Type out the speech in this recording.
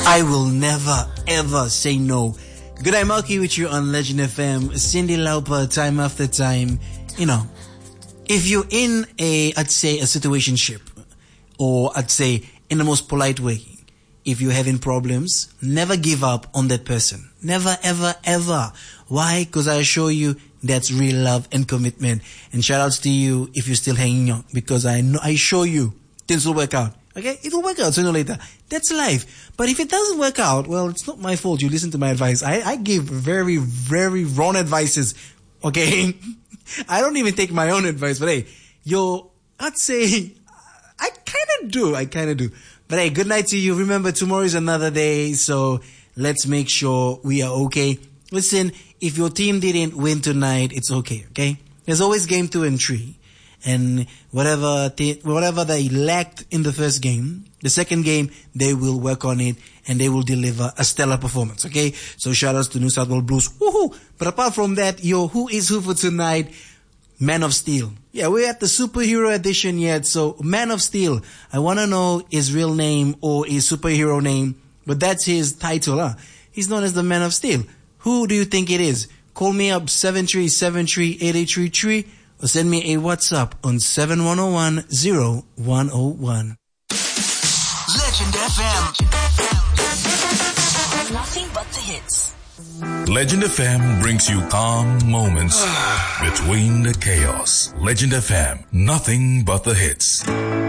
I will never ever say no. Good day, Malky with you on Legend FM. Cindy Lauper, time after time. You know, if you're in I'd say a situationship, or I'd say in the most polite way, if you're having problems, never give up on that person. Never, ever, ever. Why? Because I assure you that's real love and commitment. And shout outs to you if you're still hanging on, because I assure you things will work out. Okay? It will work out sooner or later. That's life. But if it doesn't work out, well, it's not my fault. You listen to my advice. I give very, very wrong advices. Okay? I don't even take my own advice. But hey, I'd say, I kind of do. But hey, good night to you. Remember, tomorrow is another day. So let's make sure we are okay. Listen, if your team didn't win tonight, it's okay. Okay? There's always game 2 and 3. And whatever they lacked in the first game, the second game, they will work on it and they will deliver a stellar performance, okay? So shout outs to New South Wales Blues. Woohoo! But apart from that, who is who for tonight? Man of Steel. Yeah, we're at the superhero edition yet, so Man of Steel. I want to know his real name or his superhero name, but that's his title, huh? He's known as the Man of Steel. Who do you think it is? Call me up 73738833 or send me a WhatsApp on 7101-0101. Legend FM. Nothing but the hits. Legend FM brings you calm moments between the chaos. Legend FM, nothing but the hits.